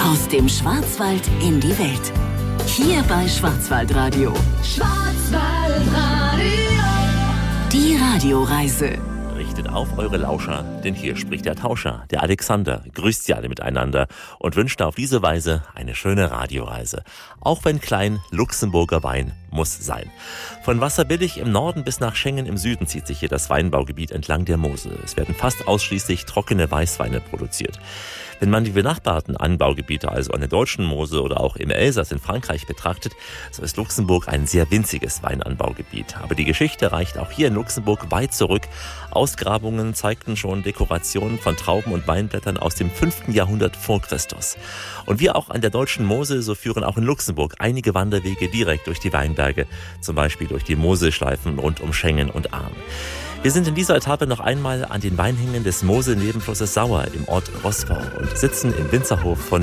Aus dem Schwarzwald in die Welt. Hier bei Schwarzwaldradio. Schwarzwaldradio. Die Radioreise. Richtet auf eure Lauscher, denn hier spricht der Tauscher, der Alexander, grüßt sie alle miteinander und wünscht auf diese Weise eine schöne Radioreise. Auch wenn klein, Luxemburger Wein muss sein. Von Wasserbillig im Norden bis nach Schengen im Süden zieht sich hier das Weinbaugebiet entlang der Mosel. Es werden fast ausschließlich trockene Weißweine produziert. Wenn man die benachbarten Anbaugebiete, also an der deutschen Mosel oder auch im Elsass in Frankreich betrachtet, so ist Luxemburg ein sehr winziges Weinanbaugebiet. Aber die Geschichte reicht auch hier in Luxemburg weit zurück. Ausgrabungen zeigten schon Dekorationen von Trauben und Weinblättern aus dem 5. Jahrhundert vor Christus. Und wie auch an der deutschen Mosel, so führen auch in Luxemburg einige Wanderwege direkt durch die Weinberge, zum Beispiel durch die Moselschleifen rund um Schengen und Ahren. Wir sind in dieser Etappe noch einmal an den Weinhängen des Moselnebenflusses Sauer im Ort Roßbau und sitzen im Winzerhof von